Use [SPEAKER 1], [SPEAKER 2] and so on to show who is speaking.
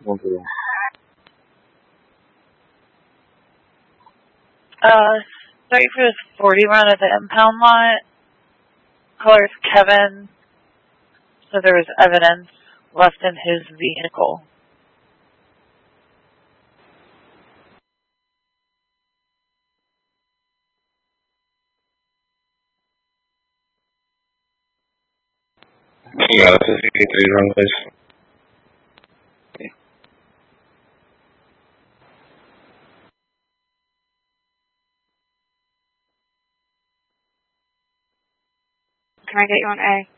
[SPEAKER 1] Okay.
[SPEAKER 2] 30 for this 40 run at the impound lot. Caller is Kevin. So there was evidence left in his vehicle.
[SPEAKER 1] Yeah, this is 83 run, please.
[SPEAKER 3] Can I get you on A?